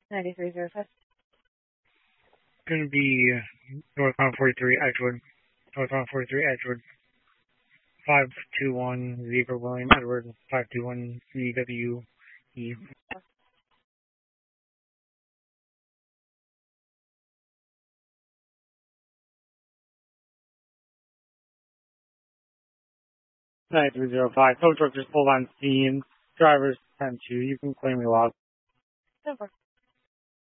9305. Going to be northbound 43 Edgewood. Northbound 43 Edgewood. 521 Zebra William Edward. 521 CWE. 9305. Tow truck just pulled on scene. Driver's 10-2. You can claim your loss. 10-4.